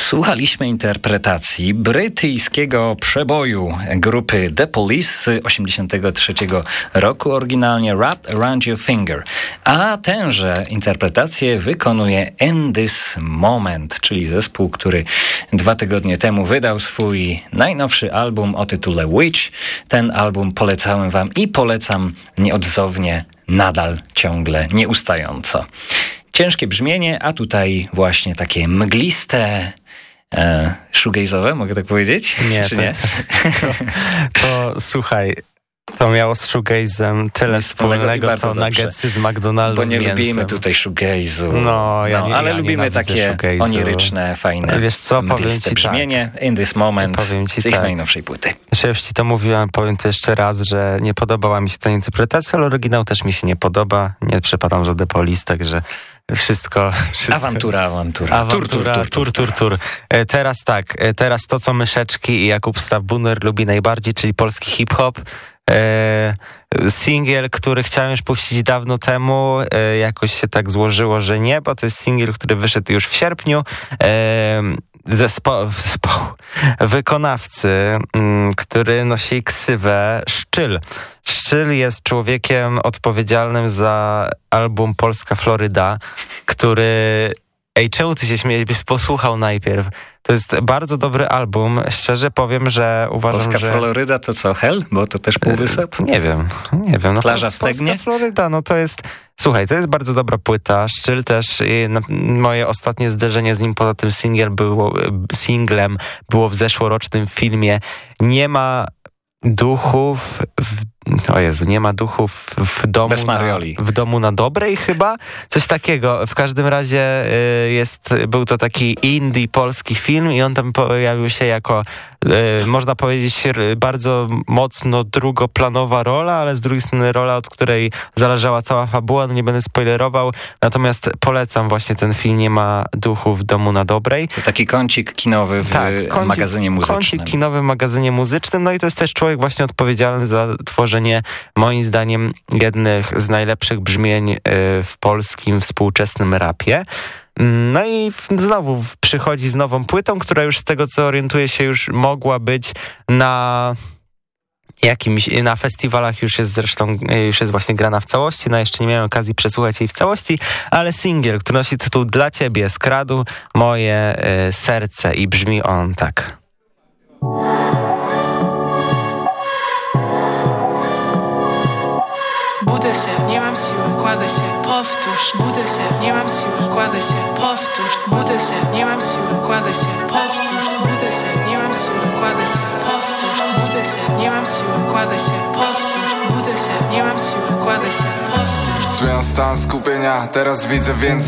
Słuchaliśmy interpretacji brytyjskiego przeboju grupy The Police z 1983 roku, oryginalnie Wrapped Around Your Finger. A tęże interpretację wykonuje In This Moment, czyli zespół, który 2 tygodnie temu wydał swój najnowszy album o tytule Witch. Ten album polecałem wam i polecam nieodzownie, nadal, ciągle, nieustająco. Ciężkie brzmienie, a tutaj właśnie takie mgliste, shoegaze'owe, mogę tak powiedzieć? Nie, czy nie? To słuchaj, to miało z shoegaze'em tyle wspólnego, co nuggetsy z McDonalda. Bo nie lubimy tutaj shoegaze'u. Ale lubimy takie oniryczne, fajne, wiesz co, mgliste brzmienie. Tak. In This Moment z ich najnowszej płyty. Ja już ci to mówiłem, powiem to jeszcze raz, że nie podobała mi się ta interpretacja, ale oryginał też mi się nie podoba. Nie przepadam za The Police, także wszystko. Awantura. Tur. Teraz to, co Myszeczki i Jakub Staw-Buner lubi najbardziej, czyli polski hip-hop. Singiel, który chciałem już puścić dawno temu, jakoś się tak złożyło, że nie, bo to jest singiel, który wyszedł już w sierpniu. Zespołu wykonawcy, który nosi ksywę Szczyl. Szczyl jest człowiekiem odpowiedzialnym za album Polska Floryda, który... Ej, czemu ty się śmiejesz? Byś posłuchał najpierw. To jest bardzo dobry album. Szczerze powiem, że uważam, Polska że... Floryda to co, hell? Bo to też półwysep? Nie wiem. No, Plaża w Stegnie? Polska Floryda, no to jest... Słuchaj, to jest bardzo dobra płyta. Szczyl też, moje ostatnie zderzenie z nim poza tym singlem było w zeszłorocznym filmie. Nie ma duchów nie ma duchów w domu. Bez Marioli. W domu na Dobrej chyba? Coś takiego. W każdym razie był to taki indie polski film i on tam pojawił się jako można powiedzieć bardzo mocno drugoplanowa rola, ale z drugiej strony rola, od której zależała cała fabuła, no nie będę spoilerował, natomiast polecam właśnie ten film Nie ma duchów w domu na Dobrej. To taki kącik kinowy w magazynie muzycznym. Kącik kinowy w magazynie muzycznym, no i to jest też człowiek właśnie odpowiedzialny za tworzenie, moim zdaniem, jednych z najlepszych brzmień w polskim współczesnym rapie. No i znowu przychodzi z nową płytą, która już z tego, co orientuję się, już mogła być na festiwalach, już jest właśnie grana w całości. No jeszcze nie miałem okazji przesłuchać jej w całości, ale singiel, który nosi tytuł Dla Ciebie, skradł moje serce i brzmi on tak. Budzę się, nie mam siły, kładę się, powtórz. Budzę się, nie mam siły, kładę się, powtórz. Budzę się, nie mam siły, kładę się, powtórz. Budzę się, nie mam siły, kładę się, powtórz. Budzę się, nie mam siły, kładę się, powtórz. Budzę się, nie mam siły, kładę się, powtórz. Zmieniam stan skupienia, teraz widzę więcej.